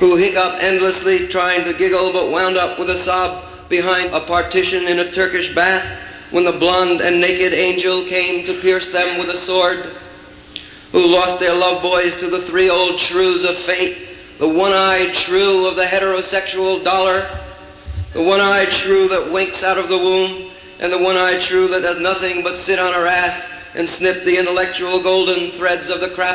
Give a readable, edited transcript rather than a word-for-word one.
who hiccup endlessly trying to giggle but wound up with a sob behind a partition in a Turkish bath when the blonde and naked angel came to pierce them with a sword, who lost their love boys to the three old shrews of fate, the one-eyed shrew of the heterosexual dollar, the one-eyed shrew that winks out of the womb, and the one-eyed shrew that does nothing but sit on her ass and snip the intellectual golden threads of the craft